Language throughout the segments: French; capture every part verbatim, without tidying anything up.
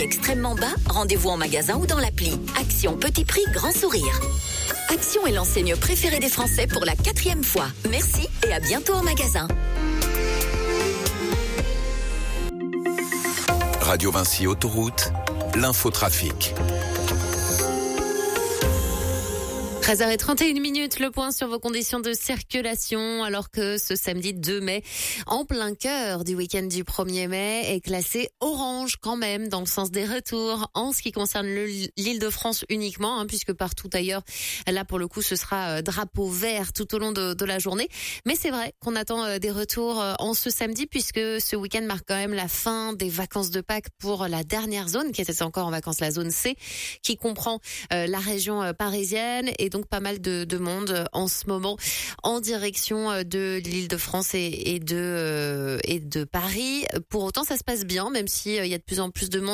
Extrêmement bas, rendez-vous en magasin ou dans l'appli. Action petit prix, grand sourire. Action est l'enseigne préférée des Français pour la quatrième fois. Merci et à bientôt en magasin. Radio Vinci Autoroute, l'infotrafic. treize heures trente et une minutes, le point sur vos conditions de circulation, alors que ce samedi deux mai, en plein cœur du week-end du premier mai, est classé orange quand même dans le sens des retours en ce qui concerne le, l'Île-de-France uniquement, hein, puisque partout ailleurs, là pour le coup, ce sera euh, drapeau vert tout au long de, de la journée. Mais c'est vrai qu'on attend euh, des retours euh, en ce samedi, puisque ce week-end marque quand même la fin des vacances de Pâques pour la dernière zone, qui était encore en vacances, la zone C, qui comprend euh, la région euh, parisienne et donc pas mal de, de monde en ce moment en direction de l'Île-de-France et, et de euh, et de Paris. Pour autant, ça se passe bien, même si euh, il y a de plus en plus de monde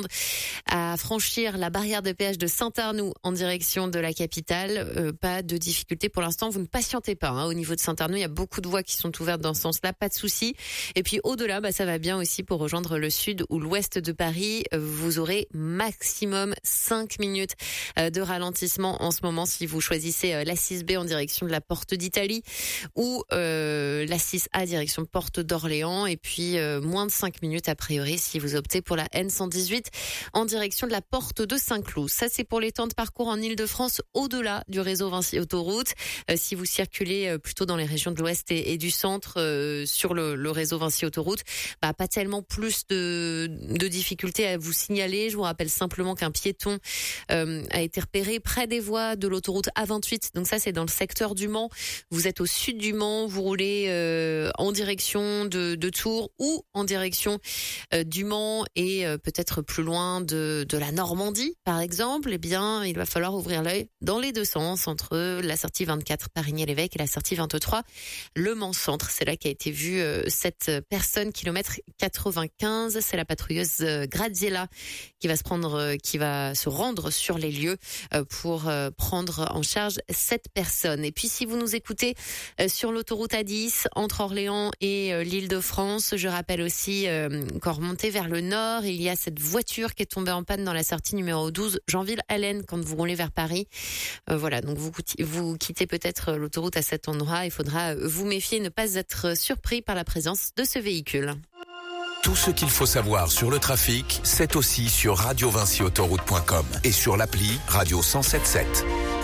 à franchir la barrière de péage de Saint-Arnoux en direction de la capitale. Euh, pas de difficulté pour l'instant. Vous ne patientez pas. Hein. Au niveau de Saint-Arnoux, il y a beaucoup de voies qui sont ouvertes dans ce sens-là, pas de souci. Et puis au-delà, bah, ça va bien aussi pour rejoindre le sud ou l'ouest de Paris. Vous aurez maximum cinq minutes de ralentissement en ce moment si vous choisissez la six B en direction de la Porte d'Italie ou euh, la six A direction Porte d'Orléans, et puis euh, moins de cinq minutes a priori si vous optez pour la N cent dix-huit en direction de la Porte de Saint-Cloud. Ça, c'est pour les temps de parcours en Île-de-France au-delà du réseau Vinci Autoroute. Euh, si vous circulez euh, plutôt dans les régions de l'Ouest et, et du Centre euh, sur le, le réseau Vinci Autoroute, bah, pas tellement plus de, de difficultés à vous signaler. Je vous rappelle simplement qu'un piéton euh, a été repéré près des voies de l'autoroute A vingt-huit. Donc ça, c'est dans le secteur du Mans. Vous êtes au sud du Mans, vous roulez euh, en direction de, de Tours ou en direction euh, du Mans et euh, peut-être plus loin de, de la Normandie, par exemple. Eh bien, il va falloir ouvrir l'œil dans les deux sens entre la sortie vingt-quatre Parigny-l'Évêque et la sortie vingt-trois Le Mans Centre. C'est là qu'a été vue euh, cette personne, kilomètre quatre-vingt-quinze. C'est la patrouilleuse euh, Graziella qui va se prendre, euh, qui va se rendre sur les lieux euh, pour euh, prendre en charge cette personne. Et puis si vous nous écoutez euh, sur l'autoroute A dix entre Orléans et euh, l'Île-de-France, je rappelle aussi euh, qu'en remontée vers le nord, il y a cette voiture qui est tombée en panne dans la sortie numéro douze Jeanville-Allen quand vous roulez vers Paris. Euh, voilà, donc vous, vous quittez peut-être l'autoroute à cet endroit. Il faudra vous méfier, ne pas être surpris par la présence de ce véhicule. Tout ce qu'il faut savoir sur le trafic, c'est aussi sur radio vinci autoroute point com et sur l'appli Radio cent sept sept.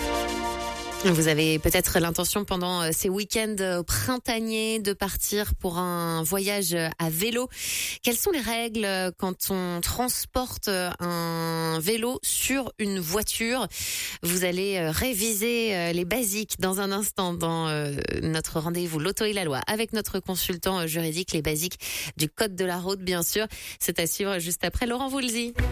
Vous avez peut-être l'intention pendant ces week-ends printaniers de partir pour un voyage à vélo. Quelles sont les règles quand on transporte un vélo sur une voiture? Vous allez réviser les basiques dans un instant dans notre rendez-vous L'Auto et la Loi avec notre consultant juridique, les basiques du Code de la route, bien sûr. C'est à suivre juste après Laurent Voulzy.